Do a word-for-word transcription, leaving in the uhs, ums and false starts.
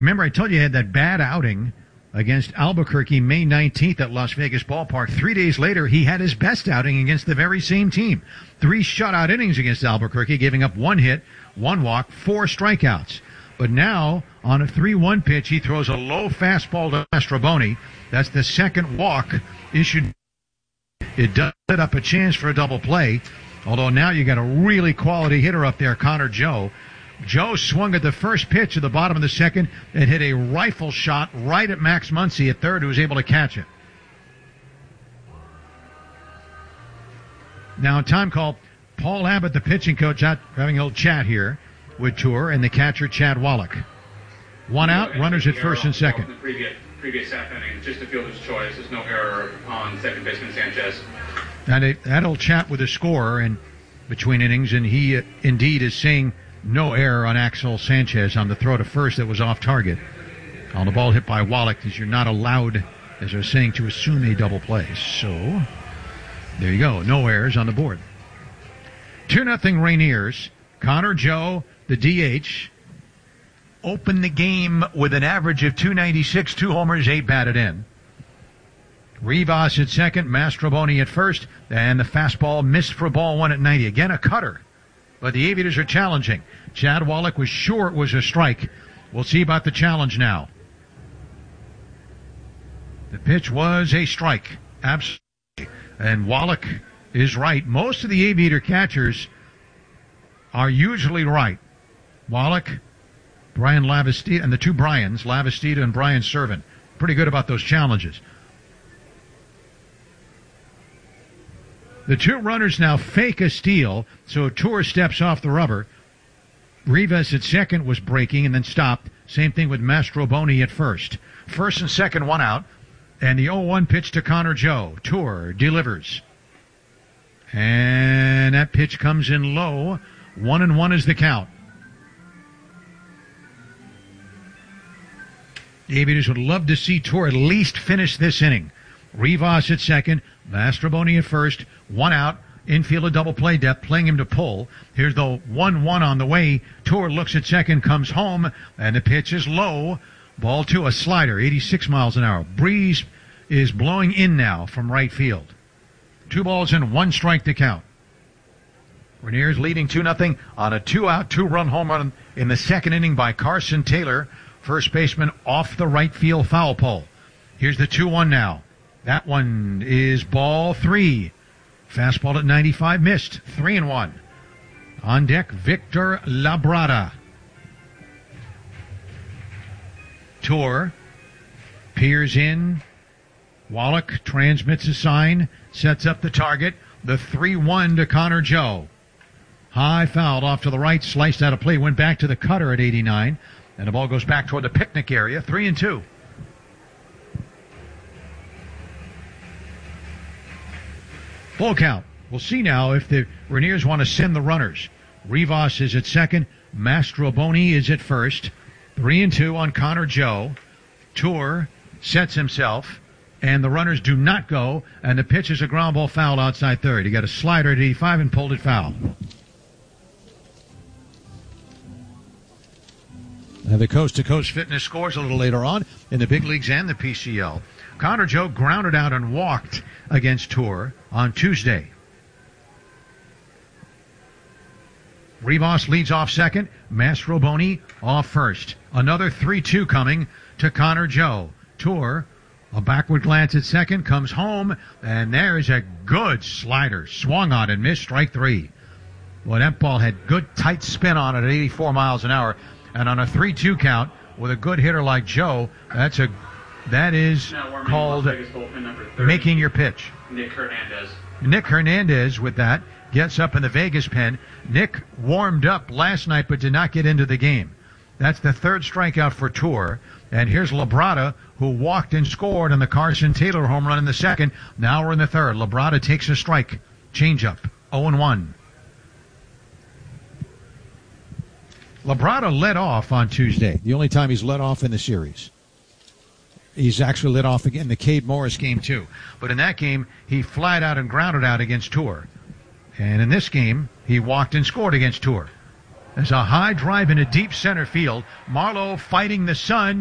Remember, I told you he had that bad outing against Albuquerque May nineteenth at Las Vegas Ballpark. Three days later, he had his best outing against the very same team. Three shutout innings against Albuquerque, giving up one hit, one walk, four strikeouts. But now, on a three one pitch, he throws a low fastball to Mastrobuoni. That's the second walk issued. It does set up a chance for a double play, although now you got a really quality hitter up there, Connor Joe. Joe swung at the first pitch at the bottom of the second and hit a rifle shot right at Max Muncy at third, who was able to catch it. Now, time call. Paul Abbott, the pitching coach, out having a little chat here with Tour and the catcher, Chad Wallach. One out, runners at first and second. The previous, previous half inning, just a fielder's choice. There's no error on second baseman Sanchez. And they had a little chat with the scorer in between innings, and he uh, indeed is saying no error on Axel Sanchez on the throw to first that was off target. On the ball hit by Wallach, because you're not allowed, as they're saying, to assume a double play. So, there you go. No errors on the board. two nothing Rainiers. Connor Joe, the D H, opened the game with an average of two ninety-six, two homers, eight batted in. Rivas at second, Mastrobuoni at first, and the fastball missed for ball one at ninety. Again, a cutter. But the Aviators are challenging. Chad Wallach was sure it was a strike. We'll see about the challenge now. The pitch was a strike. Absolutely. And Wallach is right. Most of the Aviator catchers are usually right. Wallach, Brian Lavastida, and the two Bryans, Lavastida and Brian Servant, pretty good about those challenges. The two runners now fake a steal, so Tour steps off the rubber. Rivas at second was breaking and then stopped. Same thing with Mastrobuoni at first. First and second, one out. And the oh one pitch to Connor Joe. Tour delivers. And that pitch comes in low. One and one is the count. The Aviators would love to see Tour at least finish this inning. Rivas at second, Mastrobuoni at first, one out, infield a double play depth, playing him to pull. Here's the one one on the way. Tour looks at second, comes home, and the pitch is low. Ball two, a slider, eighty-six miles an hour. Breeze is blowing in now from right field. Two balls and one strike to count. Rainiers leading two nothing on a two-out, two-run home run in the second inning by Carson Taylor, first baseman off the right field foul pole. Here's the two one now. That one is ball three. Fastball at ninety-five, missed. Three and one. On deck, Victor Labrada. Tour peers in. Wallach transmits a sign, sets up the target. The three one to Connor Joe. High fouled off to the right, sliced out of play, went back to the cutter at eighty-nine, and the ball goes back toward the picnic area. Three and two. Full count. We'll see now if the Rainiers want to send the runners. Rivas is at second. Mastrobuoni is at first. Three and two on Connor Joe. Tour sets himself, and the runners do not go, and the pitch is a ground ball foul outside third. He got a slider at eighty-five and pulled it foul. And the coast-to-coast fitness scores a little later on in the big leagues and the P C L. Connor Joe grounded out and walked against Tour on Tuesday. Rivas leads off second. Mastrobuoni off first. Another three two coming to Connor Joe. Tour, a backward glance at second, comes home, and there's a good slider. Swung on and missed, strike three. Well, that ball had good tight spin on it at eighty-four miles an hour. And on a three two count, with a good hitter like Joe, that's a that is called making your pitch. Nick Hernandez. Nick Hernandez with that gets up in the Vegas pen. Nick warmed up last night but did not get into the game. That's the third strikeout for Tour. And here's Labrada, who walked and scored on the Carson Taylor home run in the second. Now we're in the third. Labrada takes a strike. Changeup. oh and one. Labrada led off on Tuesday, the only time he's led off in the series. He's actually led off again in the Cade Morris game, too. But in that game, he flat out and grounded out against Tour. And in this game, he walked and scored against Tour. There's a high drive in a deep center field. Marlowe fighting the sun.